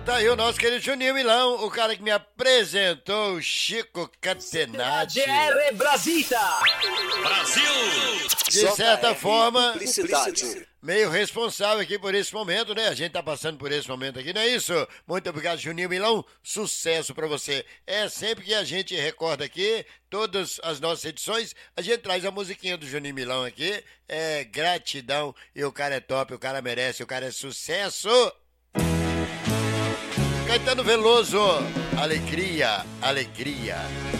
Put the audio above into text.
Tá aí o nosso querido Juninho Milão, o cara que me apresentou, o Chico Catenati. GR Brasília! Brasil! De certa forma, Publicidade. meio responsável aqui por esse momento, né? A gente tá passando por esse momento aqui, não é isso? Muito obrigado, Juninho Milão. Sucesso pra você. É sempre que a gente recorda aqui, todas as nossas edições, a gente traz a musiquinha do Juninho Milão aqui. É gratidão. E o cara é top, o cara merece, o cara é sucesso. Caetano Veloso, alegria, alegria.